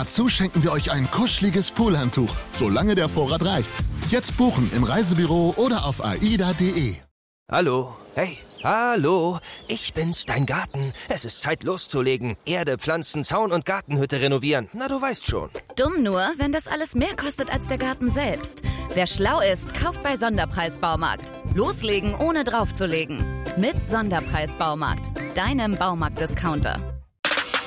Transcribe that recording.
Dazu schenken wir euch ein kuscheliges Poolhandtuch, solange der Vorrat reicht. Jetzt buchen im Reisebüro oder auf aida.de. Hallo, hey, hallo, ich bin's, dein Garten. Es ist Zeit loszulegen. Erde, Pflanzen, Zaun und Gartenhütte renovieren. Na, du weißt schon. Dumm nur, wenn das alles mehr kostet als der Garten selbst. Wer schlau ist, kauft bei Sonderpreis Baumarkt. Loslegen, ohne draufzulegen. Mit Sonderpreis Baumarkt, deinem Baumarkt-Discounter.